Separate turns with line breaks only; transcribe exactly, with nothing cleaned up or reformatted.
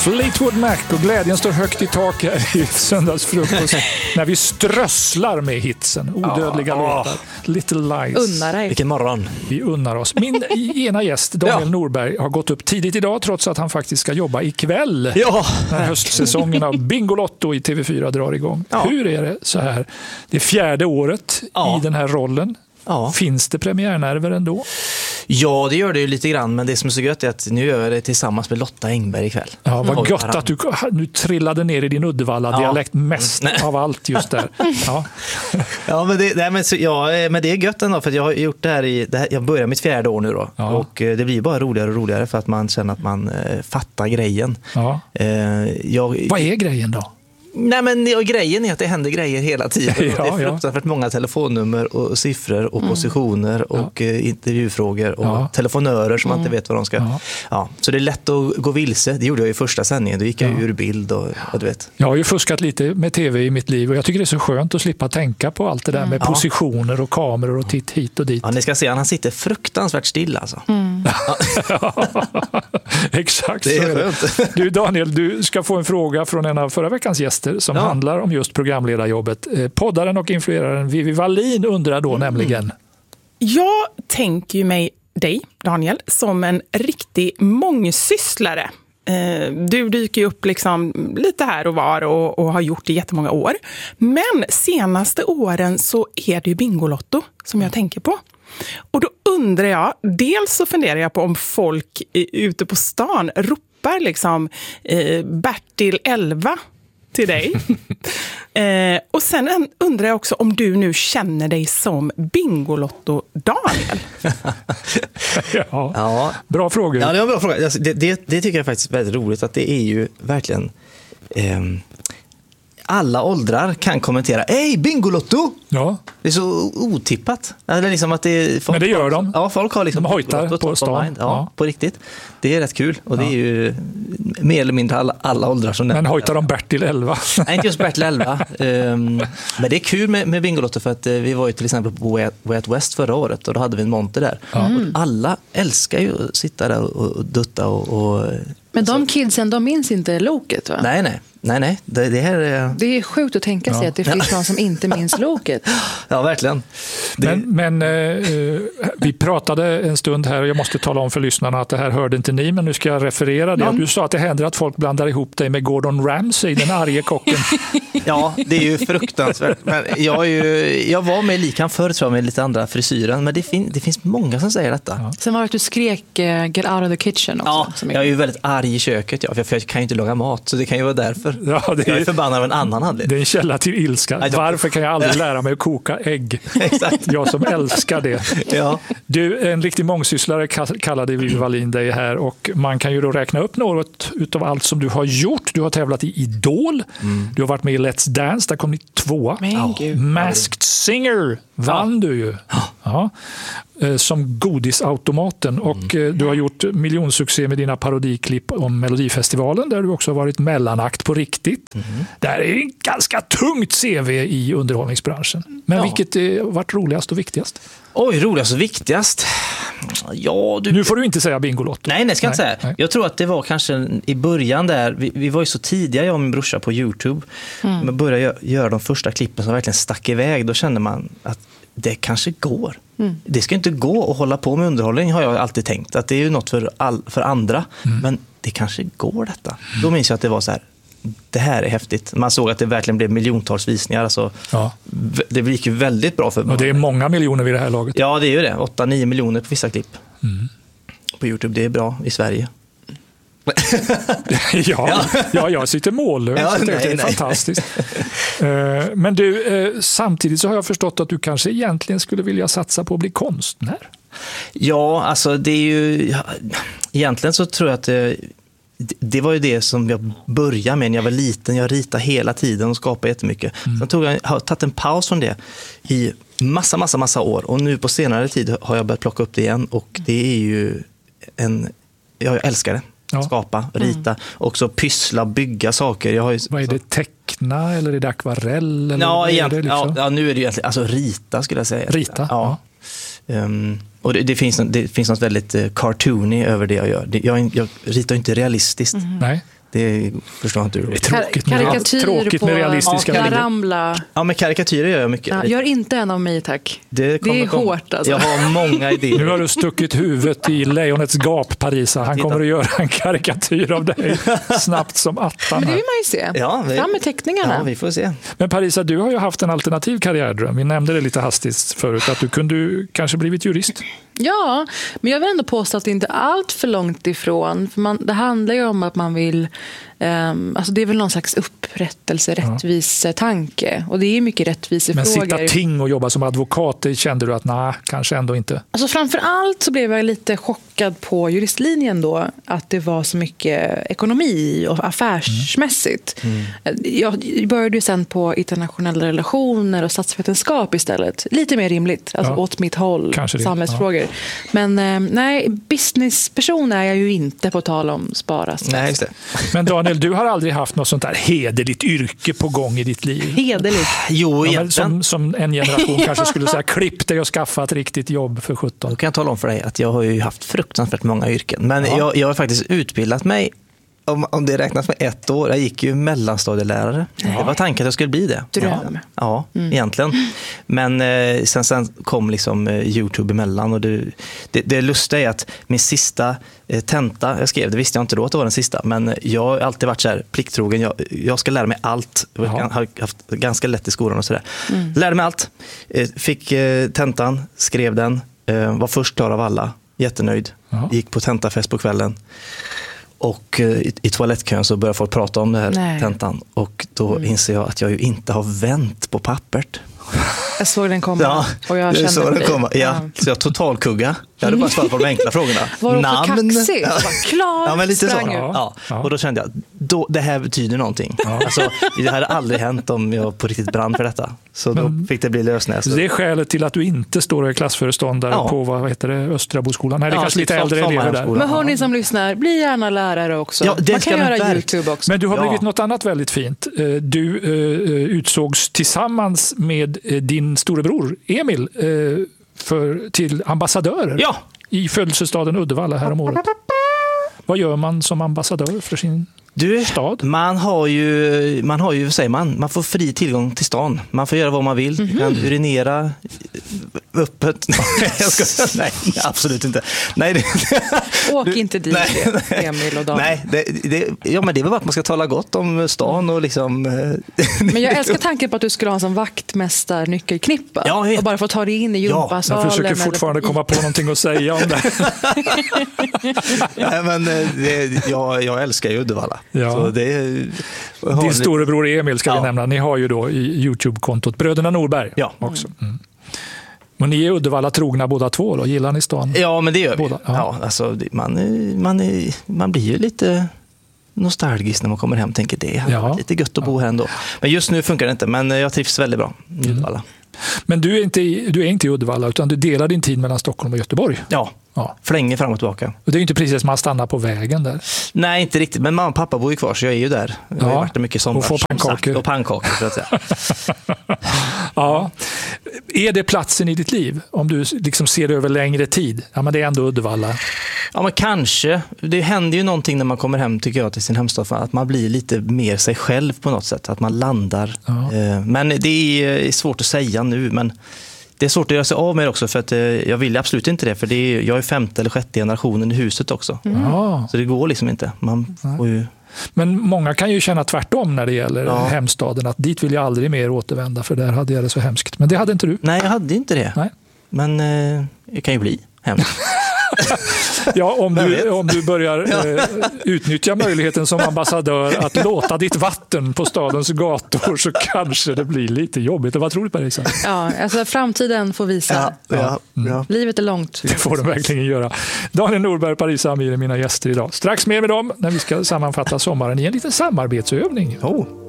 Fleetwood Mac och glädjen står högt i tak här i söndagsfrukost när vi strösslar med hitsen. Odödliga
oh.
låtar. Little Lies.
Unna dig.
Vilken morgon.
Vi unnar oss. Min ena gäst, Daniel
ja.
Norberg, har gått upp tidigt idag trots att han faktiskt ska jobba ikväll.
Ja.
När höstsäsongen av Bingolotto i T V fyra drar igång. Ja. Hur är det så här? Det är fjärde året ja. i den här rollen. Ja. Finns det premiärnerver ändå?
Ja, det gör det ju lite grann, men det som är så gött är att nu gör jag det tillsammans med Lotta Engberg ikväll.
Ja, vad mm. gött att du nu trillade ner i din Uddevalla-dialekt ja. mest Nej. av allt just där. Ja,
ja, men, det, nej, men, så, ja men det är gött ändå, för att jag har gjort det här i, det här, jag börjar mitt fjärde år nu då, ja. och eh, det blir bara roligare och roligare för att man känner att man eh, fattar grejen. Ja. Eh, jag,
vad är grejen då?
Nej, men ja, grejen är att det händer grejer hela tiden.
Ja,
det är fruktansvärt ja. många telefonnummer och siffror och mm. positioner och ja. eh, intervjufrågor och ja. telefonörer som mm. man inte vet vad de ska... Ja. Ja, så det är lätt att gå vilse. Det gjorde jag i första sändningen. Då gick jag ja. ur bild och ja, du vet.
Jag har ju fuskat lite med tv i mitt liv och jag tycker det är så skönt att slippa tänka på allt det där mm. med ja. positioner och kameror och titt hit och dit.
Ja, ni ska se, han sitter fruktansvärt still alltså.
Mm.
Ja. Exakt.
Det är skönt.
Du Daniel, du ska få en fråga från en av förra veckans gäster som ja. handlar om just programledarjobbet. Poddaren och influeraren Vivi Wallin undrar då mm. nämligen.
Jag tänker ju mig dig, Daniel, som en riktig mångsysslare. Du dyker ju upp liksom lite här och var och, och har gjort det i jättemånga år. Men senaste åren så är det ju Bingolotto som jag tänker på. Och då undrar jag, dels så funderar jag på om folk ute på stan ropar liksom eh, Bertil elva till dig. eh, och sen undrar jag också om du nu känner dig som Bingolotto Daniel.
ja, ja, bra fråga.
Ja, det är en bra fråga. Alltså, det, det, det tycker jag faktiskt är väldigt roligt att det är ju verkligen eh, alla åldrar kan kommentera. Hej, Bingolotto!
Ja.
Det är så otippat. Eller liksom att det är folk,
men det gör de.
Ja, folk har liksom
de hojtar på stan.
Ja, ja, på riktigt. Det är rätt kul. Och ja. det är ju mer eller mindre alla, alla åldrar som
men hojtar de Bertil elva?
Nej, inte just Bertil elva. um, men det är kul med, med Bingolotto för att uh, vi var ju till exempel på Way, Way Out West förra året och då hade vi en monter där. Mm. Och alla älskar ju att sitta där och, och dutta och, och
men de kidsen, de minns inte loket, va?
Nej, nej. Nej, nej. Det, det här är...
Det är sjukt att tänka sig ja. att det finns någon som inte minns loket.
Ja, verkligen. Det...
Men, men eh, vi pratade en stund här och jag måste tala om för lyssnarna att det här hörde inte ni, men nu ska jag referera det. Ja. Du sa att det händer att folk blandar ihop dig med Gordon Ramsay, den arge kocken.
Ja, det är ju fruktansvärt. Men jag, är ju, jag var med likan förr, tror jag, med lite andra frisyren, men det, fin, det finns många som säger detta. Ja.
Sen var det att du skrek uh, get out of the kitchen också.
Ja,
som
jag är ju väldigt arg i köket, ja, för jag kan ju inte laga mat, så det kan ju vara därför. Ja, det är, jag är förbannad av en annan handling.
Det är en källa till ilska. Varför kan jag aldrig lära mig att koka ägg?
Exakt.
Jag som älskar det.
Ja.
Du, en riktig mångsysslare kallade Vivi Wallin dig här och man kan ju då räkna upp något utav allt som du har gjort. Du har tävlat i Idol. Mm. Du har varit med i Let's Dance. Där kom ni tvåa.
Oh.
Masked Singer vann ja. du ju. Ja. Ja. Som godisautomaten och mm. du har gjort miljonsuccé med dina parodiklipp om Melodifestivalen där du också har varit mellanakt på riktigt. Mm. Det här är en ganska tungt C V i underhållningsbranschen. Men ja. vilket har varit roligast och viktigast?
Oj, roligast och viktigast? Ja, du...
Nu får du inte säga Bingolotto.
Nej, det ska jag inte säga. Nej. Jag tror att det var kanske i början där, vi, vi var ju så tidiga, jag och min brorsa på YouTube. Mm. Man började göra, göra de första klippen som verkligen stack iväg. Då kände man att det kanske går. Mm. Det ska inte gå att hålla på med underhållning, har jag alltid tänkt. Att det är ju något för, all, för andra. Mm. Men det kanske går detta. Mm. Då minns jag att det var så här, det här är häftigt. Man såg att det verkligen blev miljontals visningar. Alltså,
ja.
Det gick ju väldigt bra för.
Och det är många miljoner vid det här laget.
Ja, det är ju det. åtta nio miljoner på vissa klipp.
Mm.
På YouTube, det är bra i Sverige.
ja, ja, jag sitter mållös. Ja, nej, det är nej. fantastiskt. Men du, samtidigt så har jag förstått att du kanske egentligen skulle vilja satsa på att bli konstnär.
Ja, alltså det är ju... Egentligen så tror jag att det, det var ju det som jag började med när jag var liten. Jag ritade hela tiden och skapade jättemycket. Mm. Sen tog jag, har tagit en paus från det i massa, massa, massa år. Och nu på senare tid har jag börjat plocka upp det igen. Och det är ju en... Jag älskar det. Ja. Skapa, rita, mm. också pyssla, bygga saker. Jag har ju,
vad är det, teckna eller är det akvarell? Eller
ja,
är det liksom?
ja, ja, nu är det ju alltså rita skulle jag säga.
Rita?
Ja. ja. Um, och det, det, finns, det finns något väldigt uh, cartoony över det jag gör. Det, jag, jag ritar inte realistiskt.
Mm. Nej.
Det förstår jag inte hur.
Det är tråkigt med,
Karikatyr
tråkigt med realistiska
på
bilder.
Ramla.
Ja, men karikatyrer gör jag mycket.
Ja, gör inte en av mig, tack.
Det,
det är
komma.
hårt alltså.
Jag har många idéer.
Nu har du stuckit huvudet i lejonets gap, Parisa. Han kommer att göra en karikatyr av dig snabbt som attan.
Men det vill man ju se.
Ja, vi,
Fram med teckningarna.
Ja, vi får se.
Men Parisa, du har ju haft en alternativ karriärdröm. Vi nämnde det lite hastigt förut, att du kunde kanske blivit jurist.
Ja, men jag vill ändå påstå att det inte är allt för långt ifrån. För man, det handlar ju om att man vill... Um, alltså det är väl någon slags upprättelse, rättvise tanke. Och det är mycket rättvisefrågor.
Men sitta ting och jobba som advokat, det kände du att nej, kanske ändå inte.
Alltså framför allt så blev jag lite chockad på juristlinjen då. Att det var så mycket ekonomi och affärsmässigt. Mm. Mm. Jag började ju sen på internationella relationer och statsvetenskap istället. Lite mer rimligt, alltså ja. åt mitt håll, samhällsfrågor. Ja. Men um, nej, businessperson är jag ju inte, på tal om spara.
Nej, just det.
Men Daniel, du har aldrig haft något sånt där hederligt yrke på gång i ditt liv?
Hederligt?
Jo,
ja, som, som en generation kanske skulle säga, klipp dig och skaffa ett riktigt jobb för sjutton.
Då kan jag tala om för dig att jag har ju haft fruktansvärt många yrken. Men ja. jag, jag har faktiskt utbildat mig, om, om det räknas med ett år. Jag gick ju mellanstadielärare. Ja. Det var tanken att jag skulle bli det.
Dröm.
Ja, mm. egentligen. Men eh, sen, sen kom liksom eh, YouTube emellan. Och det, det, det lustiga är att min sista eh, tenta jag skrev, det visste jag inte då att det var den sista. Men jag har alltid varit så här plikttrogen. Jag, jag ska lära mig allt. Jag har haft ganska lätt i skolan och sådär. Mm. Lärde mig allt. Eh, fick eh, tentan, skrev den. Eh, var först klar av alla. Jättenöjd. Ja. Gick på tentafest på kvällen. Och i, i toalettkön så börjar folk prata om det här Nej. tentan. Och då mm. inser jag att jag ju inte har vänt på pappret.
Jag såg den komma.
Ja,
och jag kände
såg den komma. Ja, ja. Så jag totalkugga. Jag hade bara svarat på de enkla frågorna.
Var Namn. Kaxig? Ja. Var klar.
Ja, men lite så.
Ja.
Ja. Och då kände jag, då, det här betyder någonting. Ja. Alltså, det hade aldrig hänt om jag på riktigt brann för detta. Så men, då fick det bli lösnäs.
Det är skälet till att du inte står och är klassföreståndare ja. på vad heter det, Östraboskolan. Nej, det är ja, kanske lite äldre elever där.
Men hör ni som lyssnar, bli gärna lärare också. Ja, man kan göra verk. YouTube också.
Men du har
ja.
blivit något annat väldigt fint. Du uh, utsågs tillsammans med din storebror Emil uh, för, till ambassadörer
ja.
i födelsestaden Uddevalla här om året. Vad gör man som ambassadör för sin
du,
stad?
Man har ju, man har ju, säger man, man får fri tillgång till stan. Man får göra vad man vill. Mm-hmm. Man kan urinera öppet. Jag ska, nej, absolut inte. Nej, det,
Åk du, inte dit, nej, Emil och Daniel.
Nej, det, det, ja, men det är väl att man ska tala gott om stan och liksom...
Men jag älskar tanken på att du skulle ha en som vaktmästar nyckelknippa. Ja, och bara få ta dig in i gympasalen.
Ja, jag försöker fortfarande eller... komma på någonting att säga om det.
Nej, men det, jag, jag älskar ju Uddevalla.
Ja.
Så det,
din storebror Emil ska ja. vi nämna. Ni har ju då i YouTube-kontot Bröderna Norberg
ja.
också. Mm. Men ni är Uddevalla trogna båda två då? Gillar ni stan?
Ja, men det gör vi.
Båda? Ja.
Ja, alltså, man, man, är, man blir ju lite nostalgisk när man kommer hem och tänker det är ja. lite gött att bo här ändå. Men just nu funkar det inte, men jag trivs väldigt bra i Uddevalla. Mm.
Men du är, inte, du är inte i Uddevalla utan du delar din tid mellan Stockholm och Göteborg.
Ja, ja. Flänger fram och tillbaka.
Och det är inte precis som man stannar på vägen där.
Nej, inte riktigt. Men mamma och pappa bor ju kvar så jag är ju där. Jag har
ja.
varit där mycket sommar.
Och får pannkakor.
Och pannkakor så att säga.
Ja. Är det platsen i ditt liv? Om du liksom ser det över längre tid. Ja, men det är ändå Uddevalla.
Ja, men kanske. Det händer ju någonting när man kommer hem tycker jag till sin hemstad. Att man blir lite mer sig själv på något sätt. Att man landar. Ja. Men det är svårt att säga nu. Men det är svårt att göra sig av med också. För att jag vill absolut inte det. För det är, jag är femte eller sjätte generationen i huset också.
Mm.
Så det går liksom inte. Man får ju...
Men många kan ju känna tvärtom när det gäller ja. hemstaden. Att dit vill jag aldrig mer återvända. För där hade jag det så hemskt. Men det hade inte du.
Nej, jag hade inte det.
Nej.
Men eh, det kan ju bli hemskt.
Ja, om du, om du börjar eh, utnyttja möjligheten som ambassadör att låta ditt vatten på stadens gator så kanske det blir lite jobbigt. Vad tror du, Parisa?
Ja, alltså framtiden får visa.
Ja, ja,
mm.
ja.
Livet är långt.
Det får de verkligen göra. Daniel Norberg och Parisa Amir är mina gäster idag. Strax mer med dem när vi ska sammanfatta sommaren i en liten samarbetsövning.
Oh.